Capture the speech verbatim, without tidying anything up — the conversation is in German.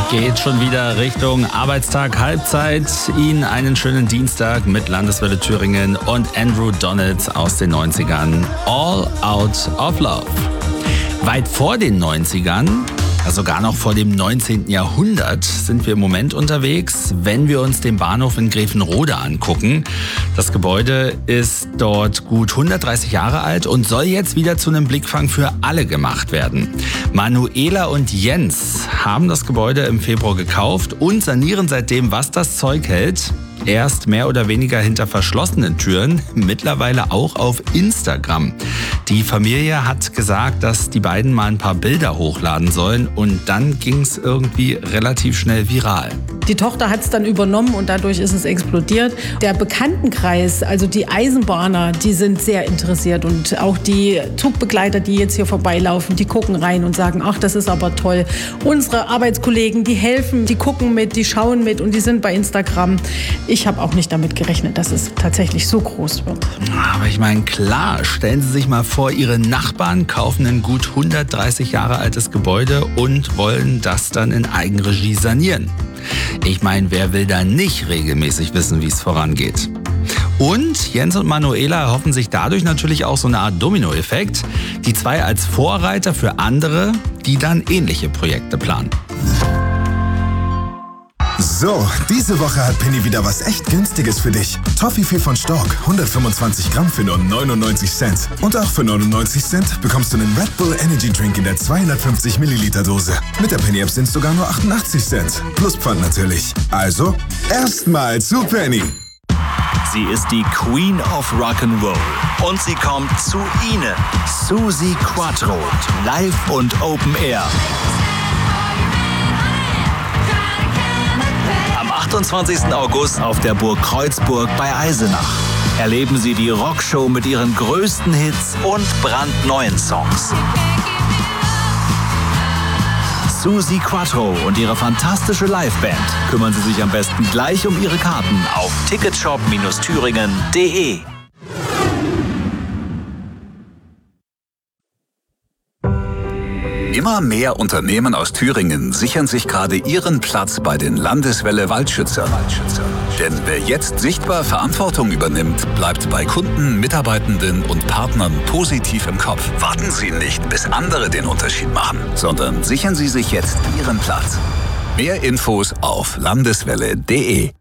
Geht schon wieder Richtung Arbeitstag, Halbzeit. Ihnen einen schönen Dienstag mit Landeswelle Thüringen und Andrew Donalds aus den neunzigern. All Out of Love. Weit vor den neunzigern, ja sogar noch vor dem neunzehnten Jahrhundert, sind wir im Moment unterwegs, wenn wir uns den Bahnhof in Grevenrode angucken. Das Gebäude ist dort gut hundertdreißig Jahre alt und soll jetzt wieder zu einem Blickfang für alle gemacht werden. Manuela und Jens haben das Gebäude im Februar gekauft und sanieren seitdem, was das Zeug hält. Erst mehr oder weniger hinter verschlossenen Türen, mittlerweile auch auf Instagram. Die Familie hat gesagt, dass die beiden mal ein paar Bilder hochladen sollen und dann ging es irgendwie relativ schnell viral. Die Tochter hat es dann übernommen und dadurch ist es explodiert. Der Bekanntenkreis, also die Eisenbahner, die sind sehr interessiert und auch die Zugbegleiter, die jetzt hier vorbeilaufen, die gucken rein und sagen, ach, das ist aber toll. Unsere Arbeitskollegen, die helfen, die gucken mit, die schauen mit und die sind bei Instagram. Ich habe auch nicht damit gerechnet, dass es tatsächlich so groß wird. Aber ich meine, klar, stellen Sie sich mal vor, Ihre Nachbarn kaufen ein gut hundertdreißig Jahre altes Gebäude und wollen das dann in Eigenregie sanieren. Ich meine, wer will da nicht regelmäßig wissen, wie es vorangeht? Und Jens und Manuela erhoffen sich dadurch natürlich auch so eine Art Dominoeffekt. Die zwei als Vorreiter für andere, die dann ähnliche Projekte planen. So, diese Woche hat Penny wieder was echt Günstiges für dich. Toffifee von Stork, hundertfünfundzwanzig Gramm für nur neunundneunzig Cent. Und auch für neunundneunzig Cent bekommst du einen Red Bull Energy Drink in der zweihundertfünfzig Milliliter Dose. Mit der Penny App sind es sogar nur achtundachtzig Cent. Plus Pfand natürlich. Also, erstmal zu Penny. Sie ist die Queen of Rock'n'Roll. Und sie kommt zu Ihnen. Suzi Quatro. Live und Open Air. achtundzwanzigsten August auf der Burg Kreuzburg bei Eisenach. Erleben Sie die Rockshow mit ihren größten Hits und brandneuen Songs. Suzi Quatro und ihre fantastische Liveband. Kümmern Sie sich am besten gleich um Ihre Karten auf ticketshop thüringen punkt de. Immer mehr Unternehmen aus Thüringen sichern sich gerade ihren Platz bei den Landeswelle Waldschützern. Denn wer jetzt sichtbar Verantwortung übernimmt, bleibt bei Kunden, Mitarbeitenden und Partnern positiv im Kopf. Warten Sie nicht, bis andere den Unterschied machen, sondern sichern Sie sich jetzt Ihren Platz. Mehr Infos auf landeswelle punkt de.